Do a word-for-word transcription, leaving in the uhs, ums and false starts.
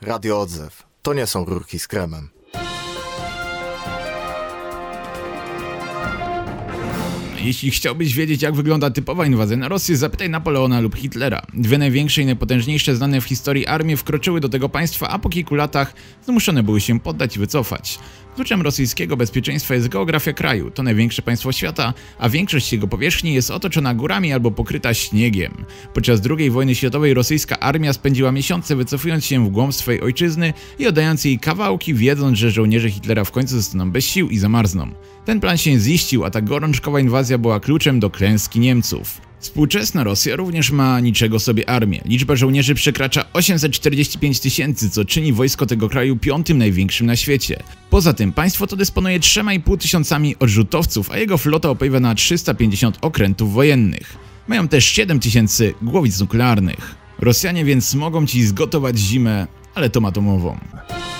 Radio Odzew. To nie są rurki z kremem. Jeśli chciałbyś wiedzieć, jak wygląda typowa inwazja na Rosję, zapytaj Napoleona lub Hitlera. Dwie największe i najpotężniejsze znane w historii armie wkroczyły do tego państwa, a po kilku latach zmuszone były się poddać i wycofać. Kluczem rosyjskiego bezpieczeństwa jest geografia kraju. To największe państwo świata, a większość jego powierzchni jest otoczona górami albo pokryta śniegiem. Podczas drugiej wojny światowej rosyjska armia spędziła miesiące wycofując się w głąb swojej ojczyzny i oddając jej kawałki, wiedząc, że żołnierze Hitlera w końcu zostaną bez sił i zamarzną. Ten plan się ziścił, a ta gorączkowa inwazja była kluczem do klęski Niemców. Współczesna Rosja również ma niczego sobie armię. Liczba żołnierzy przekracza osiemset czterdzieści pięć tysięcy, co czyni wojsko tego kraju piątym największym na świecie. Poza tym państwo to dysponuje trzema i pół tysiącami odrzutowców, a jego flota opiewa na trzysta pięćdziesiąt okrętów wojennych. Mają też siedem tysięcy głowic nuklearnych. Rosjanie więc mogą ci zgotować zimę, ale tą atomową.